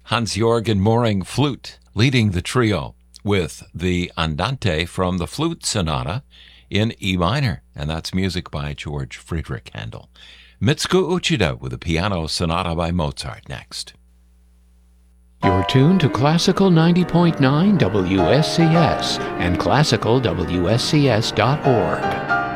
Hans-Jörgen Moring flute leading the trio with the Andante from the Flute Sonata in E minor, and that's music by George Friedrich Handel. Mitsuko Uchida with a piano sonata by Mozart next. You're tuned to Classical 90.9 WSCS and classicalwscs.org.